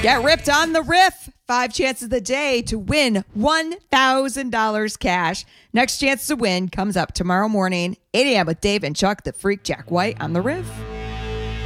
Get ripped on the riff. 5 chances a day to win $1,000 cash. Next chance to win comes up tomorrow morning, 8 a.m. with Dave and Chuck, the Freak Jack White on the riff.